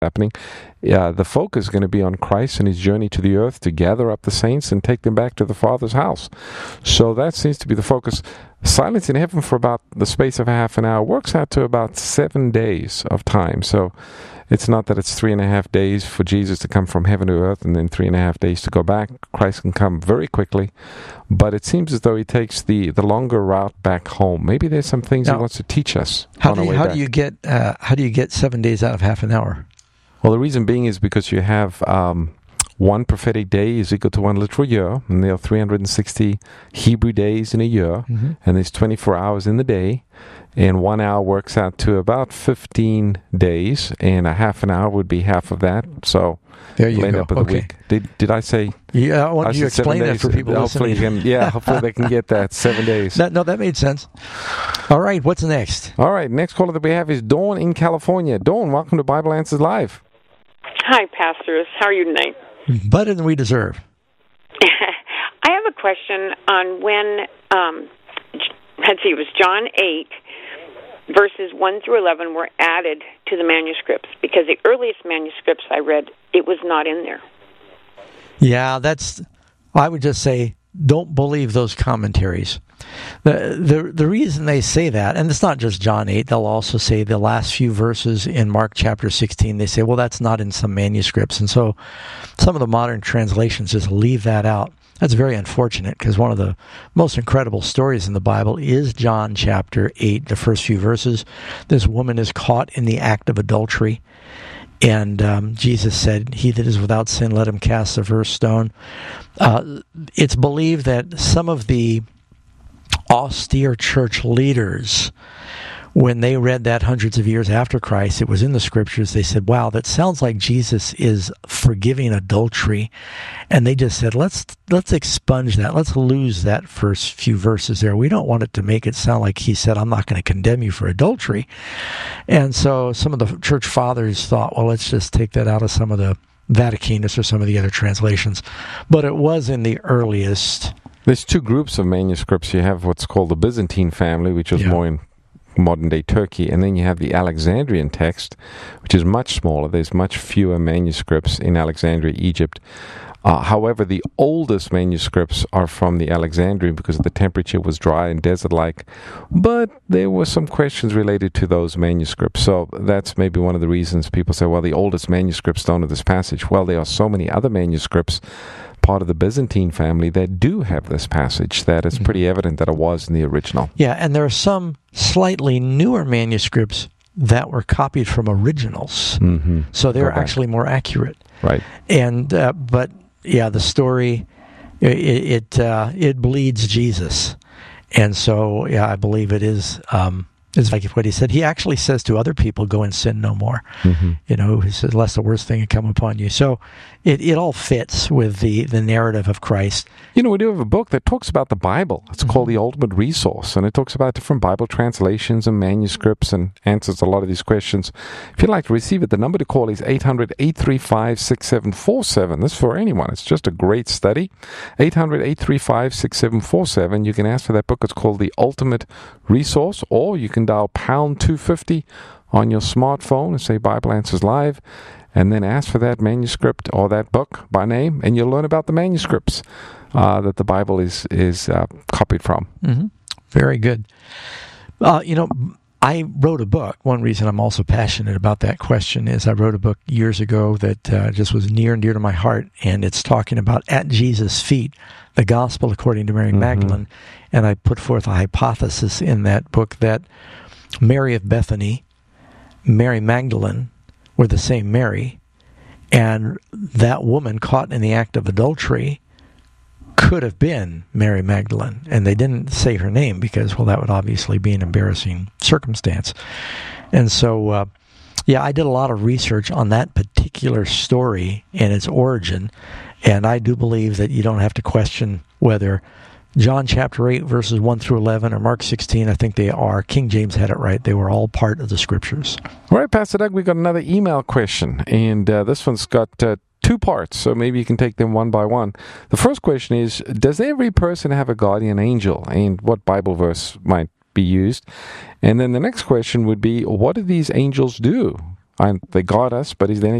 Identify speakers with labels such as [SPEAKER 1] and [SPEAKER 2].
[SPEAKER 1] happening. The focus is going to be on Christ and his journey to the earth to gather up the saints and take them back to the Father's house. So that seems to be the focus. Silence in heaven for about the space of half an hour works out to about 7 days of time. So it's not that it's 3.5 days for Jesus to come from heaven to earth and then 3.5 days to go back. Christ can come very quickly, but it seems as though he takes the longer route back home. Maybe there's some things he wants to teach us.
[SPEAKER 2] How do you get 7 days out of half an hour?
[SPEAKER 1] Well, the reason being is because you have one prophetic day is equal to one literal year, and there are 360 Hebrew days in a year, and there's 24 hours in the day, and 1 hour works out to about 15 days, and a half an hour would be half of that. So
[SPEAKER 2] there you
[SPEAKER 1] end
[SPEAKER 2] go.
[SPEAKER 1] Up with a week. Did I say?
[SPEAKER 2] Yeah, I want you to explain that for people
[SPEAKER 1] hopefully
[SPEAKER 2] listening.
[SPEAKER 1] Hopefully they can get that 7 days.
[SPEAKER 2] That made sense. All right, what's next?
[SPEAKER 1] All right, next caller that we have is Dawn in California. Dawn, welcome to Bible Answers Live.
[SPEAKER 3] Hi, pastors. How are you tonight?
[SPEAKER 2] Better than we deserve.
[SPEAKER 3] I have a question on when, it was John 8, verses 1 through 11 were added to the manuscripts, because the earliest manuscripts I read, it was not in there.
[SPEAKER 2] Yeah, I would just say, don't believe those commentaries. The reason they say that, and it's not just John 8, they'll also say the last few verses in Mark chapter 16, they say, well, that's not in some manuscripts. And so some of the modern translations just leave that out. That's very unfortunate, because one of the most incredible stories in the Bible is John chapter 8, the first few verses. This woman is caught in the act of adultery. And Jesus said, he that is without sin, let him cast the first stone. It's believed that some of the austere church leaders, when they read that hundreds of years after Christ, it was in the scriptures, they said, wow, that sounds like Jesus is forgiving adultery. And they just said, let's expunge that. Let's lose that first few verses there. We don't want it to make it sound like he said, I'm not going to condemn you for adultery. And so some of the church fathers thought, well, let's just take that out of some of the Vaticanus or some of the other translations. But it was in the earliest.
[SPEAKER 1] There's two groups of manuscripts. You have what's called the Byzantine family, which was more in modern-day Turkey, and then you have the Alexandrian text, which is much smaller. There's much fewer manuscripts in Alexandria, Egypt. However, the oldest manuscripts are from the Alexandrian because the temperature was dry and desert-like, but there were some questions related to those manuscripts. So that's maybe one of the reasons people say, well, the oldest manuscripts don't have this passage. Well, there are so many other manuscripts, part of the Byzantine family, that do have this passage, that it's pretty evident that it was in the original.
[SPEAKER 2] Yeah, and there are some slightly newer manuscripts that were copied from originals. So they're actually more accurate.
[SPEAKER 1] Right.
[SPEAKER 2] And but yeah, the story it bleeds Jesus, and so yeah, I believe it is. It's like what he said. He actually says to other people, "Go and sin no more." You know, he says, "Lest the worst thing come upon you." So it all fits with the narrative of Christ.
[SPEAKER 1] You know, we do have a book that talks about the Bible. It's called The Ultimate Resource, and it talks about different Bible translations and manuscripts and answers a lot of these questions. If you'd like to receive it, the number to call is 800-835-6747. This is for anyone. It's just a great study. 800-835-6747. You can ask for that book. It's called The Ultimate Resource, or you can dial pound 250 on your smartphone and say Bible Answers Live, and then ask for that manuscript or that book by name, and you'll learn about the manuscripts that the Bible is copied from.
[SPEAKER 2] Very good. You know, I wrote a book. One reason I'm also passionate about that question is I wrote a book years ago that just was near and dear to my heart, and it's talking about At Jesus' Feet, the Gospel according to Mary Magdalene. And I put forth a hypothesis in that book that Mary of Bethany, Mary Magdalene were the same Mary, and that woman caught in the act of adultery could have been Mary Magdalene. And they didn't say her name because, well, that would obviously be an embarrassing circumstance. And so, yeah, I did a lot of research on that particular story and its origin, and I do believe that you don't have to question whether John chapter 8, verses 1 through 11, or Mark 16, I think they are. King James had it right. They were all part of the Scriptures.
[SPEAKER 1] All right, Pastor Doug, we got another email question, and this one's got two parts, so maybe you can take them one by one. The first question is, does every person have a guardian angel, and what Bible verse might be used? And then the next question would be, what do these angels do? they got us, but then